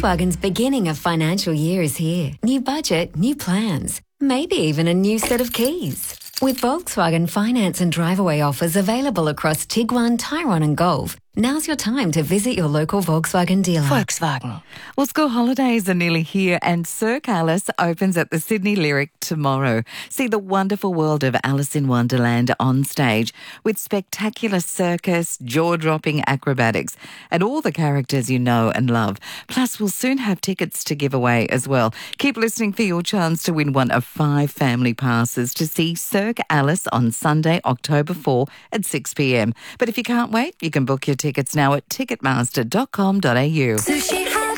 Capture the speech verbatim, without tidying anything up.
Volkswagen's beginning of financial year is here. New budget, new plans, maybe even a new set of keys. With Volkswagen finance and drive-away offers available across Tiguan, Tyrone and Golf, now's your time to visit your local Volkswagen dealer. Volkswagen. Well, school holidays are nearly here and Cirque Alice opens at the Sydney Lyric tomorrow. See the wonderful world of Alice in Wonderland on stage with spectacular circus, jaw-dropping acrobatics and all the characters you know and love. Plus, we'll soon have tickets to give away as well. Keep listening for your chance to win one of five family passes to see Cirque Alice on Sunday, October fourth at six p m. But if you can't wait, you can book your tickets now at ticketmaster dot com dot a u. Sushi